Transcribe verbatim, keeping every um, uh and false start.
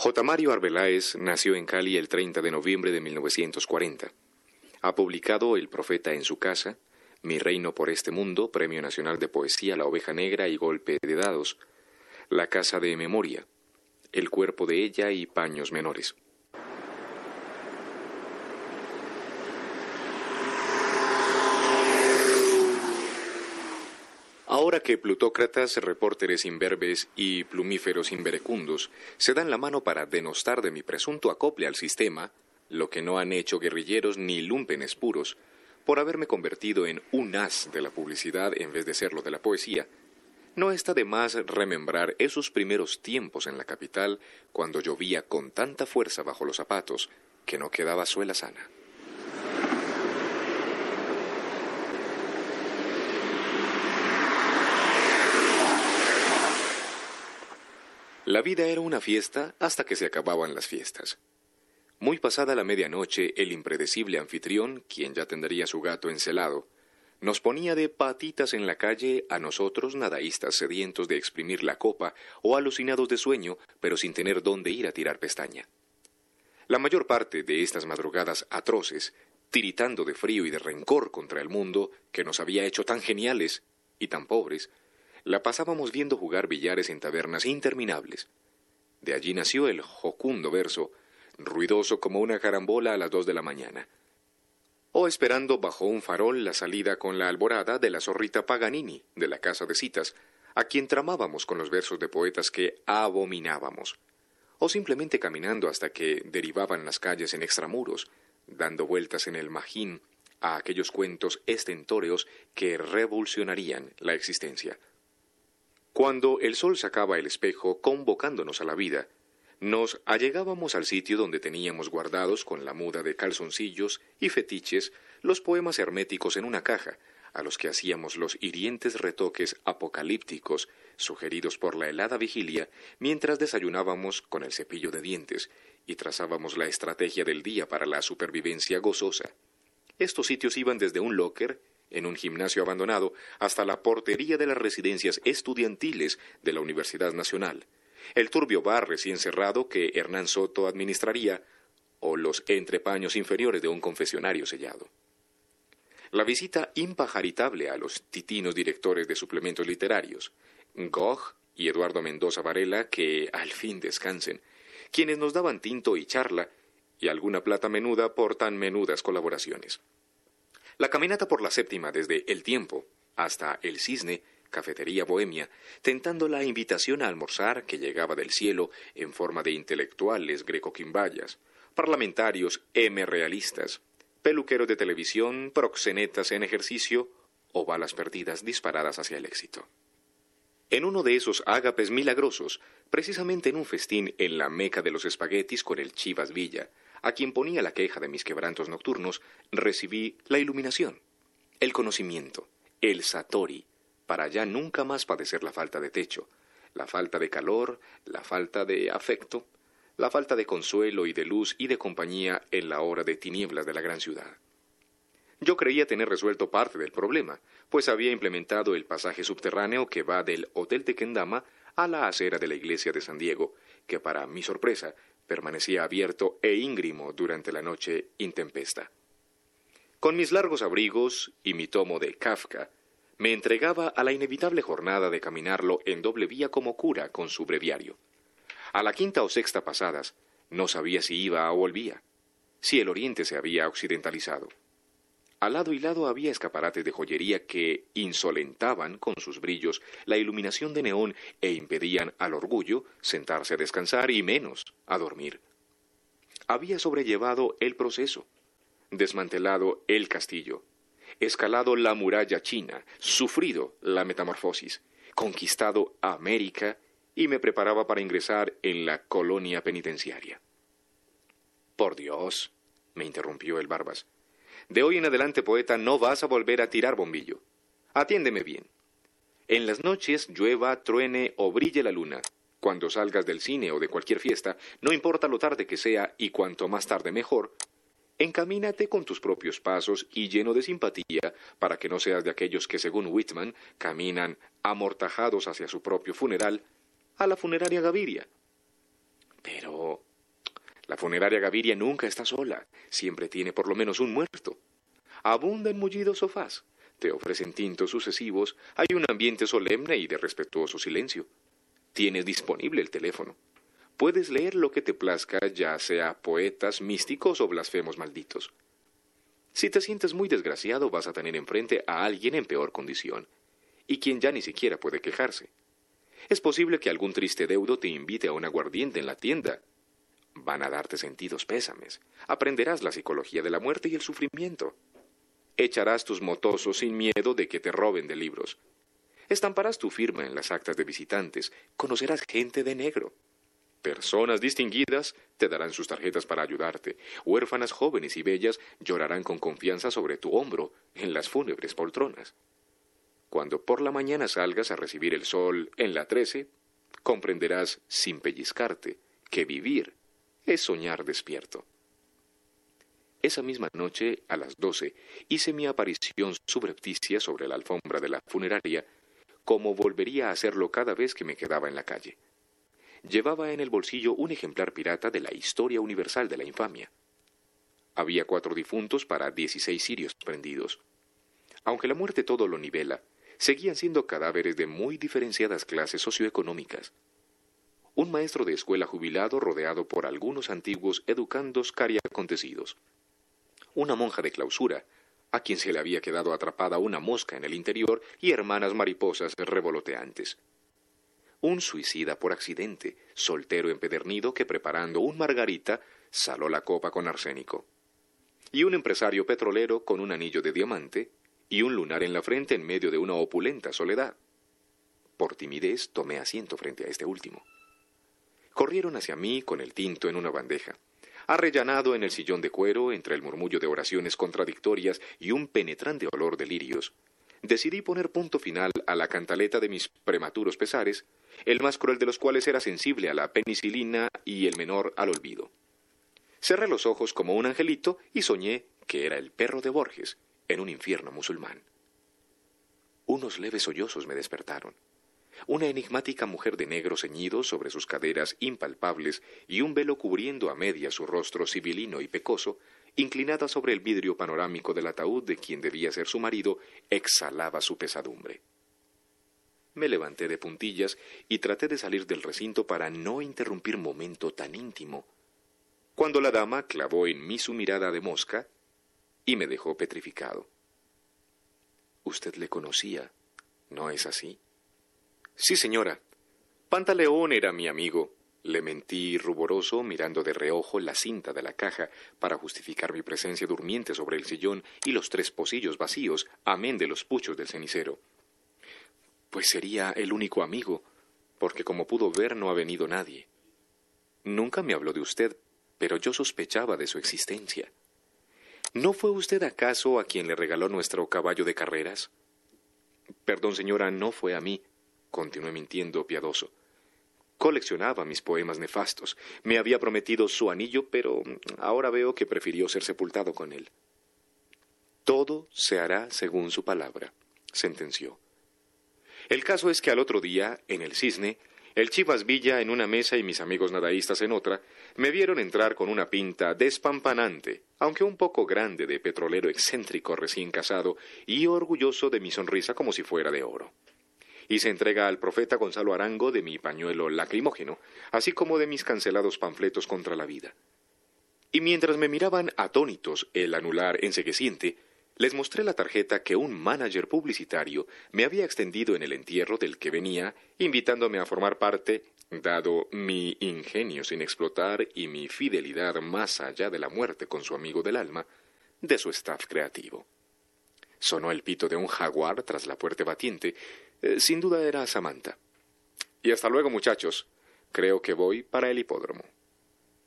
J. Mario Arbeláez nació en Cali el treinta de noviembre de mil novecientos cuarenta. Ha publicado El profeta en su casa, Mi reino por este mundo, Premio Nacional de Poesía La oveja negra y Golpe de dados, La casa de memoria, El cuerpo de ella y Paños menores. Ahora que plutócratas, repórteres imberbes y plumíferos inverecundos se dan la mano para denostar de mi presunto acople al sistema, lo que no han hecho guerrilleros ni lúmpenes puros, por haberme convertido en un as de la publicidad en vez de serlo de la poesía, no está de más remembrar esos primeros tiempos en la capital cuando llovía con tanta fuerza bajo los zapatos que no quedaba suela sana. La vida era una fiesta hasta que se acababan las fiestas. Muy pasada la medianoche, el impredecible anfitrión, quien ya tendría su gato encelado, nos ponía de patitas en la calle a nosotros nadaístas sedientos de exprimir la copa o alucinados de sueño, pero sin tener dónde ir a tirar pestaña. La mayor parte de estas madrugadas atroces, tiritando de frío y de rencor contra el mundo que nos había hecho tan geniales y tan pobres, la pasábamos viendo jugar billares en tabernas interminables. De allí nació el jocundo verso, ruidoso como una carambola a las dos de la mañana, o esperando bajo un farol la salida con la alborada de la zorrita Paganini de la casa de citas, a quien tramábamos con los versos de poetas que abominábamos, o simplemente caminando hasta que derivaban las calles en extramuros, dando vueltas en el magín a aquellos cuentos estentóreos que revolucionarían la existencia. Cuando el sol sacaba el espejo convocándonos a la vida, nos allegábamos al sitio donde teníamos guardados con la muda de calzoncillos y fetiches los poemas herméticos en una caja, a los que hacíamos los hirientes retoques apocalípticos sugeridos por la helada vigilia mientras desayunábamos con el cepillo de dientes y trazábamos la estrategia del día para la supervivencia gozosa. Estos sitios iban desde un locker en un gimnasio abandonado hasta la portería de las residencias estudiantiles de la Universidad Nacional, el turbio bar recién cerrado que Hernán Soto administraría, o los entrepaños inferiores de un confesionario sellado. La visita impajaritable a los titinos directores de suplementos literarios, Gog y Eduardo Mendoza Varela, que al fin descansen, quienes nos daban tinto y charla, y alguna plata menuda por tan menudas colaboraciones. La caminata por la séptima desde El Tiempo hasta El Cisne, cafetería bohemia, tentando la invitación a almorzar que llegaba del cielo en forma de intelectuales grecoquimbayas, parlamentarios M-realistas, peluqueros de televisión, proxenetas en ejercicio o balas perdidas disparadas hacia el éxito. En uno de esos ágapes milagrosos, precisamente en un festín en la meca de los espaguetis con el Chivas Villa, a quien ponía la queja de mis quebrantos nocturnos, recibí la iluminación, el conocimiento, el satori, para ya nunca más padecer la falta de techo, la falta de calor, la falta de afecto, la falta de consuelo y de luz y de compañía en la hora de tinieblas de la gran ciudad. Yo creía tener resuelto parte del problema, pues había implementado el pasaje subterráneo que va del Hotel Tequendama a la acera de la iglesia de San Diego, que para mi sorpresa permanecía abierto e íngrimo durante la noche intempesta. Con mis largos abrigos y mi tomo de Kafka, me entregaba a la inevitable jornada de caminarlo en doble vía como cura con su breviario. A la quinta o sexta pasadas, no sabía si iba o volvía, si el oriente se había occidentalizado. Al lado y lado había escaparates de joyería que insolentaban con sus brillos la iluminación de neón e impedían al orgullo sentarse a descansar y menos a dormir. Había sobrellevado el proceso, desmantelado el castillo, escalado la muralla china, sufrido la metamorfosis, conquistado América y me preparaba para ingresar en la colonia penitenciaria. «Por Dios», me interrumpió el Barbas, «de hoy en adelante, poeta, no vas a volver a tirar bombillo. Atiéndeme bien. En las noches, llueva, truene o brille la luna, cuando salgas del cine o de cualquier fiesta, no importa lo tarde que sea y cuanto más tarde mejor, encamínate con tus propios pasos y lleno de simpatía para que no seas de aquellos que, según Whitman, caminan amortajados hacia su propio funeral, a la funeraria Gaviria. Pero, La funeraria Gaviria nunca está sola, siempre tiene por lo menos un muerto. Abunda en mullidos sofás, te ofrecen tintos sucesivos, hay un ambiente solemne y de respetuoso silencio. Tienes disponible el teléfono. Puedes leer lo que te plazca, ya sea poetas, místicos o blasfemos malditos. Si te sientes muy desgraciado, vas a tener enfrente a alguien en peor condición, y quien ya ni siquiera puede quejarse. Es posible que algún triste deudo te invite a un aguardiente en la tienda. Van a darte sentidos pésames. Aprenderás la psicología de la muerte y el sufrimiento. Echarás tus motozos sin miedo de que te roben de libros. Estamparás tu firma en las actas de visitantes. Conocerás gente de negro. Personas distinguidas te darán sus tarjetas para ayudarte. Huérfanas jóvenes y bellas llorarán con confianza sobre tu hombro en las fúnebres poltronas. Cuando por la mañana salgas a recibir el sol en la trece, comprenderás, sin pellizcarte, que vivir es soñar despierto. Esa misma noche, a las doce, hice mi aparición subrepticia sobre la alfombra de la funeraria, como volvería a hacerlo cada vez que me quedaba en la calle. Llevaba en el bolsillo un ejemplar pirata de la Historia Universal de la Infamia. Había cuatro difuntos para dieciséis cirios prendidos. Aunque la muerte todo lo nivela, seguían siendo cadáveres de muy diferenciadas clases socioeconómicas. Un maestro de escuela jubilado rodeado por algunos antiguos educandos cariacontecidos. Una monja de clausura, a quien se le había quedado atrapada una mosca en el interior y hermanas mariposas revoloteantes. Un suicida por accidente, soltero empedernido que preparando un margarita saló la copa con arsénico. Y un empresario petrolero con un anillo de diamante y un lunar en la frente en medio de una opulenta soledad. Por timidez tomé asiento frente a este último. Corrieron hacia mí con el tinto en una bandeja. Arrellanado en el sillón de cuero, entre el murmullo de oraciones contradictorias y un penetrante olor de lirios, decidí poner punto final a la cantaleta de mis prematuros pesares, el más cruel de los cuales era sensible a la penicilina y el menor al olvido. Cerré los ojos como un angelito y soñé que era el perro de Borges en un infierno musulmán. Unos leves sollozos me despertaron. Una enigmática mujer de negro ceñido sobre sus caderas impalpables y un velo cubriendo a media su rostro sibilino y pecoso, inclinada sobre el vidrio panorámico del ataúd de quien debía ser su marido, exhalaba su pesadumbre. Me levanté de puntillas y traté de salir del recinto para no interrumpir momento tan íntimo, cuando la dama clavó en mí su mirada de mosca y me dejó petrificado. «Usted le conocía, ¿no es así?» «Sí, señora. Pantaleón era mi amigo», le mentí ruboroso, mirando de reojo la cinta de la caja para justificar mi presencia durmiente sobre el sillón y los tres pocillos vacíos, amén de los puchos del cenicero. «Pues sería el único amigo, porque como pudo ver no ha venido nadie. Nunca me habló de usted, pero yo sospechaba de su existencia. ¿No fue usted acaso a quien le regaló nuestro caballo de carreras?» «Perdón, señora, no fue a mí», continué mintiendo piadoso. «Coleccionaba mis poemas nefastos. Me había prometido su anillo, pero ahora veo que prefirió ser sepultado con él». «Todo se hará según su palabra», sentenció. El caso es que al otro día, en el Cisne, el Chivas Villa en una mesa y mis amigos nadaístas en otra, me vieron entrar con una pinta despampanante, aunque un poco grande, de petrolero excéntrico recién casado y orgulloso de mi sonrisa como si fuera de oro. Hice entrega al profeta Gonzalo Arango de mi pañuelo lacrimógeno, así como de mis cancelados panfletos contra la vida. Y mientras me miraban atónitos el anular encegueciente, les mostré la tarjeta que un manager publicitario me había extendido en el entierro del que venía, invitándome a formar parte, dado mi ingenio sin explotar y mi fidelidad más allá de la muerte con su amigo del alma, de su staff creativo. Sonó el pito de un jaguar tras la puerta batiente. Eh, sin duda era Samantha. «Y hasta luego, muchachos. Creo que voy para el hipódromo».